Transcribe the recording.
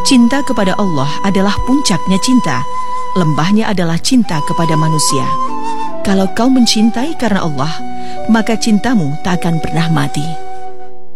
Cinta kepada Allah adalah puncaknya cinta. Lembahnya adalah cinta kepada manusia. Kalau kau mencintai karena Allah, maka cintamu tak akan pernah mati.